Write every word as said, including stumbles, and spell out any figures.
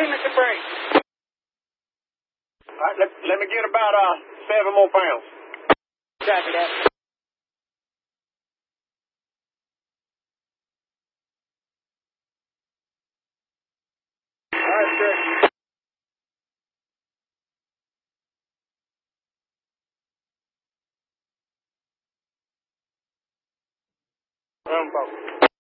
limit the brake. All right, let, let me get about uh seven more pounds. Copy that. All right, sir. Um,